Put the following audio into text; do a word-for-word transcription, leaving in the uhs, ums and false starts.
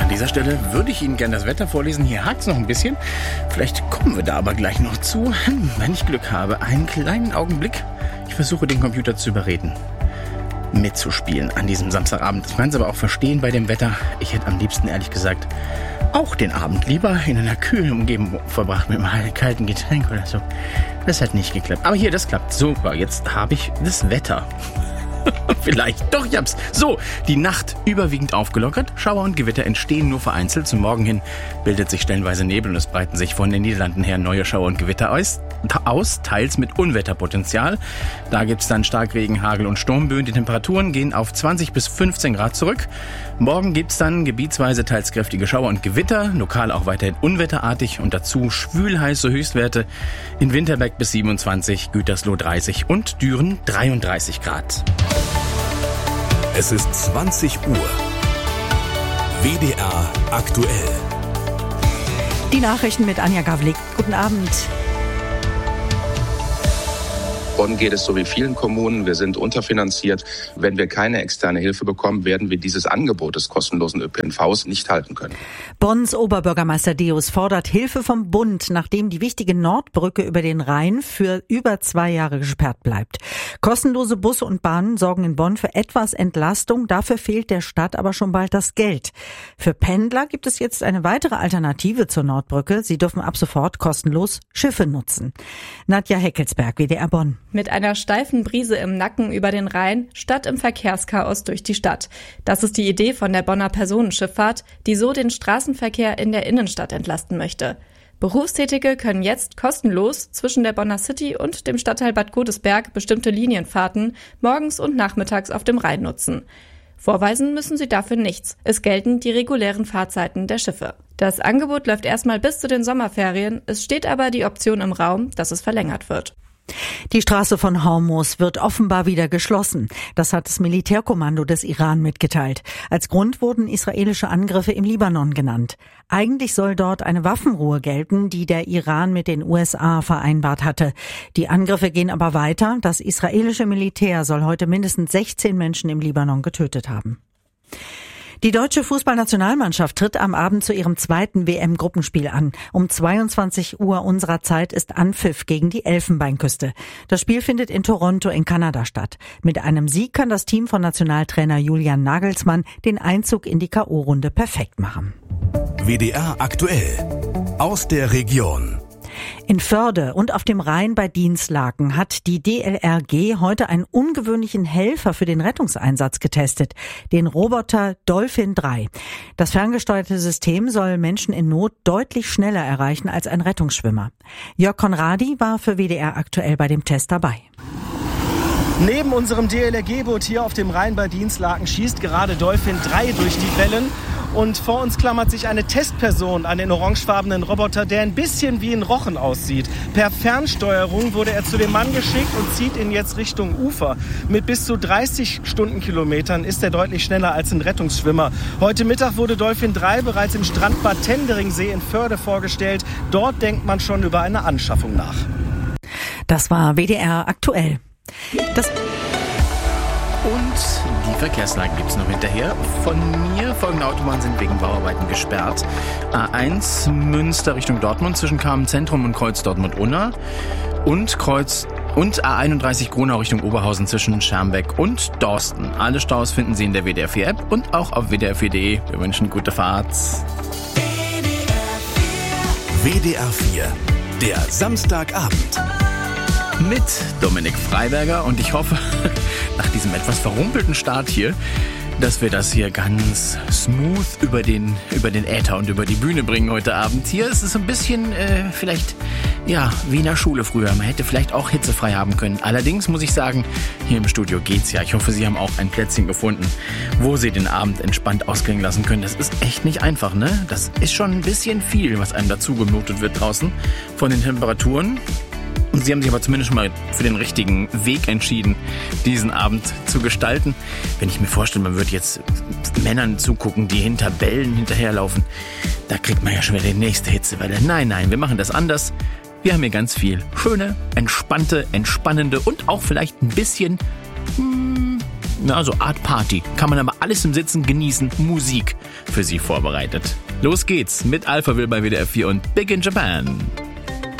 An dieser Stelle würde ich Ihnen gerne das Wetter vorlesen. Hier hakt es noch ein bisschen. Vielleicht kommen wir da aber gleich noch zu. Hm, wenn ich Glück habe, einen kleinen Augenblick. Ich versuche, den Computer zu überreden, mitzuspielen an diesem Samstagabend. Ich kann es aber auch verstehen bei dem Wetter. Ich hätte am liebsten, ehrlich gesagt, auch den Abend lieber in einer kühlen Umgebung verbracht mit einem kalten Getränk oder so. Das hat nicht geklappt. Aber hier, das klappt. Super, jetzt habe ich das Wetter. Vielleicht. Doch, ich hab's. So, die Nacht überwiegend aufgelockert. Schauer und Gewitter entstehen nur vereinzelt. Zum Morgen hin bildet sich stellenweise Nebel und es breiten sich von den Niederlanden her neue Schauer und Gewitter aus. aus teils mit Unwetterpotenzial. Da gibt's dann Starkregen, Hagel und Sturmböen. Die Temperaturen gehen auf zwanzig bis fünfzehn Grad zurück. Morgen gibt's dann gebietsweise teils kräftige Schauer und Gewitter. Lokal auch weiterhin unwetterartig und dazu schwülheiße Höchstwerte. In Winterberg bis siebenundzwanzig, Gütersloh dreißig und Düren dreiunddreißig Grad. Es ist zwanzig Uhr. W D R aktuell. Die Nachrichten mit Anja Gavlik. Guten Abend. Bonn geht es so wie vielen Kommunen. Wir sind unterfinanziert. Wenn wir keine externe Hilfe bekommen, werden wir dieses Angebot des kostenlosen Ö P N Vs nicht halten können. Bonns Oberbürgermeister Deus fordert Hilfe vom Bund, nachdem die wichtige Nordbrücke über den Rhein für über zwei Jahre gesperrt bleibt. Kostenlose Busse und Bahnen sorgen in Bonn für etwas Entlastung. Dafür fehlt der Stadt aber schon bald das Geld. Für Pendler gibt es jetzt eine weitere Alternative zur Nordbrücke. Sie dürfen ab sofort kostenlos Schiffe nutzen. Nadja Heckelsberg, W D R Bonn. Mit einer steifen Brise im Nacken über den Rhein, statt im Verkehrschaos durch die Stadt. Das ist die Idee von der Bonner Personenschifffahrt, die so den Straßenverkehr in der Innenstadt entlasten möchte. Berufstätige können jetzt kostenlos zwischen der Bonner City und dem Stadtteil Bad Godesberg bestimmte Linienfahrten morgens und nachmittags auf dem Rhein nutzen. Vorweisen müssen sie dafür nichts. Es gelten die regulären Fahrzeiten der Schiffe. Das Angebot läuft erstmal bis zu den Sommerferien. Es steht aber die Option im Raum, dass es verlängert wird. Die Straße von Hormuz wird offenbar wieder geschlossen. Das hat das Militärkommando des Iran mitgeteilt. Als Grund wurden israelische Angriffe im Libanon genannt. Eigentlich soll dort eine Waffenruhe gelten, die der Iran mit den U S A vereinbart hatte. Die Angriffe gehen aber weiter. Das israelische Militär soll heute mindestens sechzehn Menschen im Libanon getötet haben. Die deutsche Fußballnationalmannschaft tritt am Abend zu ihrem zweiten W M-Gruppenspiel an. Um zweiundzwanzig Uhr unserer Zeit ist Anpfiff gegen die Elfenbeinküste. Das Spiel findet in Toronto in Kanada statt. Mit einem Sieg kann das Team von Nationaltrainer Julian Nagelsmann den Einzug in die K O-Runde perfekt machen. W D R aktuell. Aus der Region. In Förde und auf dem Rhein bei Dinslaken hat die D L R G heute einen ungewöhnlichen Helfer für den Rettungseinsatz getestet, den Roboter Dolphin drei. Das ferngesteuerte System soll Menschen in Not deutlich schneller erreichen als ein Rettungsschwimmer. Jörg Konradi war für W D R aktuell bei dem Test dabei. Neben unserem D L R G-Boot hier auf dem Rhein bei Dinslaken schießt gerade Dolphin drei durch die Wellen. Und vor uns klammert sich eine Testperson an den orangefarbenen Roboter, der ein bisschen wie ein Rochen aussieht. Per Fernsteuerung wurde er zu dem Mann geschickt und zieht ihn jetzt Richtung Ufer. Mit bis zu dreißig Stundenkilometern ist er deutlich schneller als ein Rettungsschwimmer. Heute Mittag wurde Dolphin drei bereits im Strandbad Tenderingsee in Förde vorgestellt. Dort denkt man schon über eine Anschaffung nach. Das war W D R aktuell. Das Und die Verkehrslage gibt's noch hinterher. Von mir folgende Autobahnen sind wegen Bauarbeiten gesperrt. A eins Münster Richtung Dortmund zwischen Kamenz-Zentrum und Kreuz Dortmund-Unna. Und Kreuz und A einunddreißig Gronau Richtung Oberhausen zwischen Schermbeck und Dorsten. Alle Staus finden Sie in der W D R vier App und auch auf w d r vier punkt d e. Wir wünschen gute Fahrt. W D R vier, der Samstagabend. Mit Dominik Freiberger und ich hoffe, nach diesem etwas verrumpelten Start hier, dass wir das hier ganz smooth über den, über den Äther und über die Bühne bringen heute Abend. Hier ist es ein bisschen äh, vielleicht, ja, wie in der Schule früher. Man hätte vielleicht auch hitzefrei haben können. Allerdings muss ich sagen, hier im Studio geht's ja. Ich hoffe, Sie haben auch ein Plätzchen gefunden, wo Sie den Abend entspannt ausklingen lassen können. Das ist echt nicht einfach, ne? Das ist schon ein bisschen viel, was einem dazu gemutet wird draußen von den Temperaturen. Und Sie haben sich aber zumindest schon mal für den richtigen Weg entschieden, diesen Abend zu gestalten. Wenn ich mir vorstelle, man würde jetzt Männern zugucken, die hinter Bällen hinterherlaufen, da kriegt man ja schon wieder die nächste Hitzewelle. Nein, nein, wir machen das anders. Wir haben hier ganz viel schöne, entspannte, entspannende und auch vielleicht ein bisschen, hm, Also Art Party. Kann man aber alles im Sitzen genießen. Musik für Sie vorbereitet. Los geht's mit Alphaville bei W D R vier und Big in Japan.